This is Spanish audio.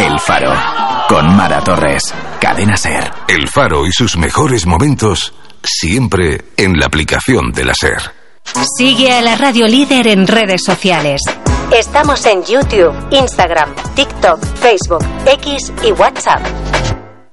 El Faro, con Mara Torres, Cadena SER. El Faro y sus mejores momentos, siempre en la aplicación de la SER. Sigue a la Radio Líder en redes sociales. Estamos en YouTube, Instagram, TikTok, Facebook, X y WhatsApp.